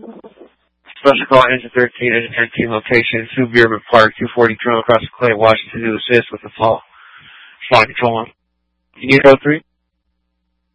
Special call engine 13, engine 13 location, Suburban Park, 240 Drone across the Clay, Washington, to assist with the fall. Flight control on. You need 03?